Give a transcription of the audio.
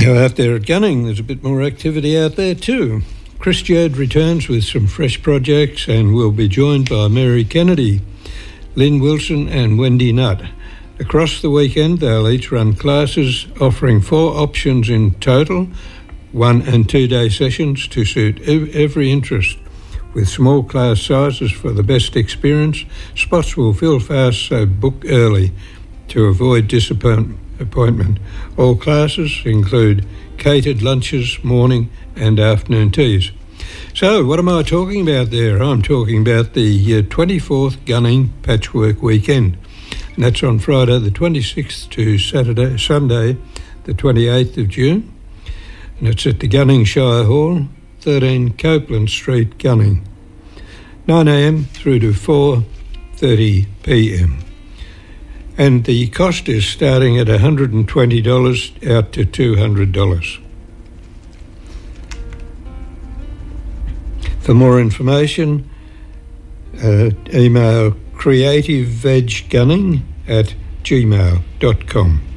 Now, out there at Gunning, there's a bit more activity out there too. Chris Jode returns with some fresh projects and will be joined by Mary Kennedy, Lynn Wilson and Wendy Nutt. Across the weekend, they'll each run classes offering 4 options in total, 1 and 2 day sessions to suit every interest. With small class sizes for the best experience, spots will fill fast, so book early to avoid disappointment. All classes include catered lunches, morning and afternoon teas. So, what am I talking about there? I'm talking about the 24th Gunning Patchwork Weekend. And that's on Friday the 26th to Sunday the 28th of June. And it's at the Gunning Shire Hall, 13 Copeland Street, Gunning. 9 a.m. through to 4:30 p.m. And the cost is starting at $120 out to $200. For more information, email creativeveggunning@gmail.com.